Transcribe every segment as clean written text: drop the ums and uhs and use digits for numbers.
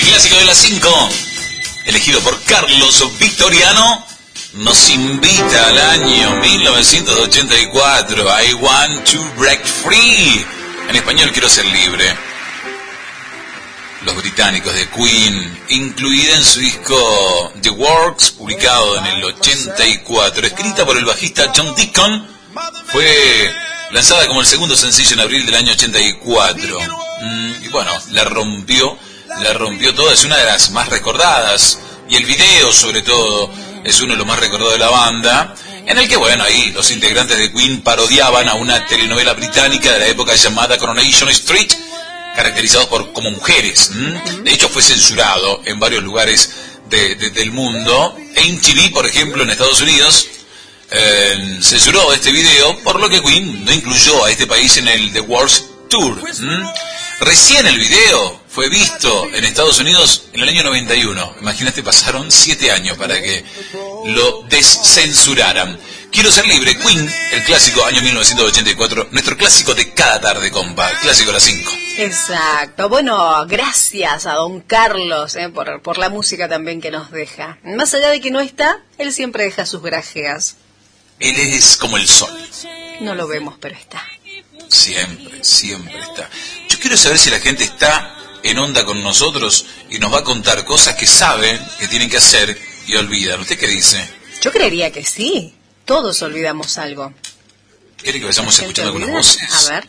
Clásico de las 5, elegido por Carlos Victoriano, nos invita al año 1984. I want to break free. En español, quiero ser libre. Los británicos de Queen, incluida en su disco The Works, publicado en el 84, escrita por el bajista John Deacon, fue lanzada como el segundo sencillo en abril del año 84. Y bueno, la rompió toda, es una de las más recordadas, y el video sobre todo es uno de los más recordados de la banda, en el que bueno, ahí los integrantes de Queen parodiaban a una telenovela británica de la época llamada Coronation Street, caracterizados como mujeres. De hecho fue censurado en varios lugares del mundo. MTV, por ejemplo, en Estados Unidos, censuró este video, por lo que Queen no incluyó a este país en el The Works Tour. Recién el video fue visto en Estados Unidos en el año 91. Imagínate, pasaron 7 años para que lo descensuraran. Quiero ser libre, Queen, el clásico, año 1984, nuestro clásico de cada tarde, compa, clásico de las 5. Exacto. Bueno, gracias a don Carlos por la música también que nos deja. Más allá de que no está, él siempre deja sus grajeas. Él es como el sol. No lo vemos, pero está. Siempre, siempre está. Yo quiero saber si la gente está en onda con nosotros y nos va a contar cosas que saben que tienen que hacer y olvidan. ¿Usted qué dice? Yo creería que sí. Todos olvidamos algo. ¿Quiere que vayamos escuchando algunas voces? A ver.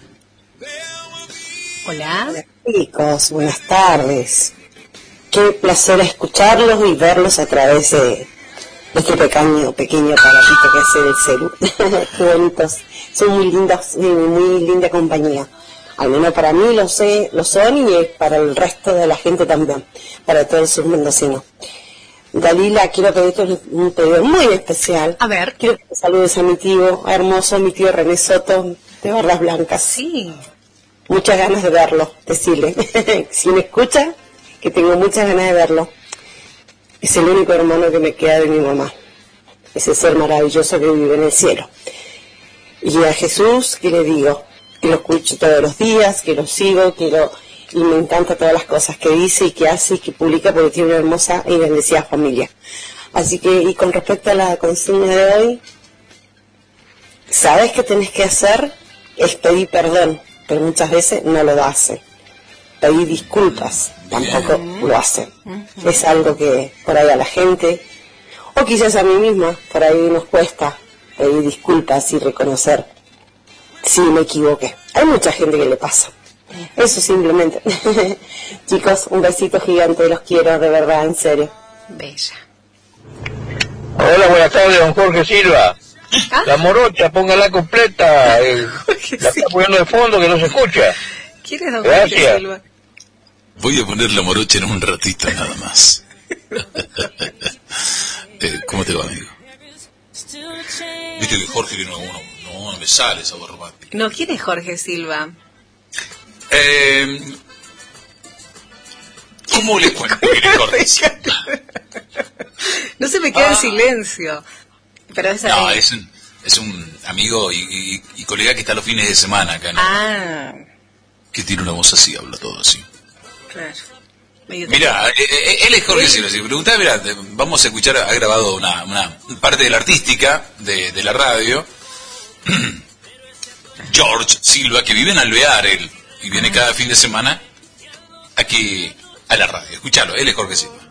Hola. Hola chicos, buenas tardes. Qué placer escucharlos y verlos a través de este pequeño aparatito que hace el celu. Qué bonitos. Son muy lindos, muy linda compañía. Al menos para mí lo son, y para el resto de la gente también, para todo el sur mendocino. Dalila, quiero pedirte un pedido muy especial. A ver. Quiero que saludes a mi tío hermoso, mi tío René Soto, de Barras Blancas. Sí. Muchas ganas de verlo, decirle. Si me escucha, que tengo muchas ganas de verlo. Es el único hermano que me queda de mi mamá. Ese ser maravilloso que vive en el cielo. Y a Jesús, ¿qué le digo? Que lo escucho todos los días, que lo sigo, y me encanta todas las cosas que dice y que hace y que publica, porque tiene una hermosa y bendecida familia. Así que, y con respecto a la consigna de hoy, ¿sabes qué tenés que hacer? Es pedir perdón, pero muchas veces no lo hacen. Pedir disculpas, tampoco lo hacen. Es algo que por ahí a la gente, o quizás a mí misma, por ahí nos cuesta pedir disculpas y reconocer si me equivoqué. Hay mucha gente que le pasa. Eso simplemente. Chicos, un besito gigante, los quiero de verdad, en serio. Bella. Hola, buenas tardes, don Jorge Silva. ¿Ah? La morocha, póngala completa. La está poniendo de fondo que no se escucha. ¿Quién es don Gracias. Jorge Silva? Voy a poner la morocha en un ratito nada más. ¿Cómo te va, amigo? Viste que Jorge tiene no me sale esa voz romántica. No, ¿quién es Jorge Silva? ¿Cómo le cuento quién es Jorge Silva? No se me queda en silencio. Pero No, es un amigo y colega que está los fines de semana acá, ¿no? Que tiene una voz así, habla todo así. Claro. Mirá, él es Jorge Silva. Si me preguntás, mirá, vamos a escuchar, ha grabado una parte de la artística de la radio. George Silva, que vive en Alvear, él, y viene cada fin de semana aquí a la radio. Escuchalo, él es Jorge Silva.